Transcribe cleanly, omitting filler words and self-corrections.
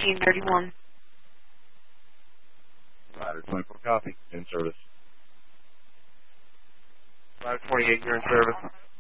1531. Rider 24 copy. In service. Rider 28, you're in service.